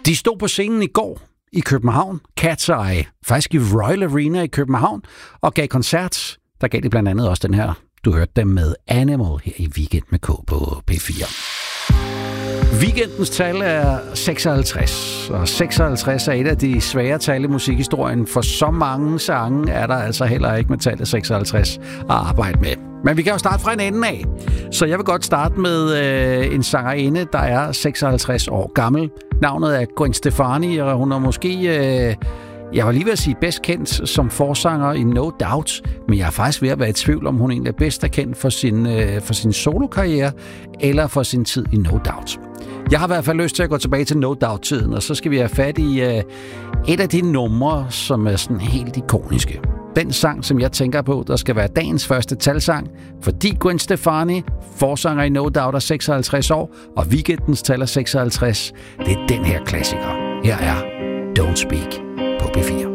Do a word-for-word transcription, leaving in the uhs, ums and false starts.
De stod på scenen i går i København, Cat's Eye, faktisk i Royal Arena i København, og gav koncert. Der gav de blandt andet også den her, du hørte dem med Animal her i Weekend med K på P fire. Weekendens tal er seksoghalvtreds, og seksoghalvtreds er et af de svære tal i musikhistorien. For så mange sange er der altså heller ikke med tallet seksoghalvtreds at arbejde med. Men vi kan jo starte fra en ende af. Så jeg vil godt starte med øh, en sangerinde, der er seksoghalvtreds år gammel. Navnet er Gwen Stefani, og hun er måske... Øh, Jeg var lige ved at sige bedst kendt som forsanger i No Doubt, men jeg er faktisk ved at være i tvivl om, hun egentlig er bedst er kendt for sin, øh, for sin solokarriere eller for sin tid i No Doubt. Jeg har i hvert fald lyst til at gå tilbage til No Doubt-tiden, og så skal vi have fat i øh, et af de numre, som er sådan helt ikoniske. Den sang, som jeg tænker på, der skal være dagens første talsang, fordi Gwen Stefani, forsanger i No Doubt, er seksoghalvtreds år, og weekendens tal er seksoghalvtreds. Det er den her klassiker. Her er Don't Speak på P fire.